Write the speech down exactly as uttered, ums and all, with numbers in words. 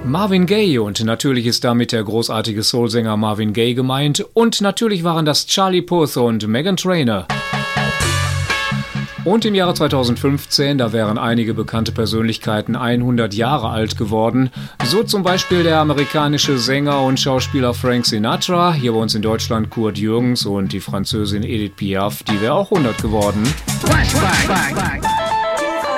Marvin Gaye, und natürlich ist damit der großartige Soulsänger Marvin Gaye gemeint, und natürlich waren das Charlie Puth und Meghan Trainor. Und im Jahre zweitausendfünfzehn, da wären einige bekannte Persönlichkeiten hundert Jahre alt geworden. So zum Beispiel der amerikanische Sänger und Schauspieler Frank Sinatra, hier bei uns in Deutschland Kurt Jürgens, und die Französin Edith Piaf, die wäre auch hundert geworden. Flashback.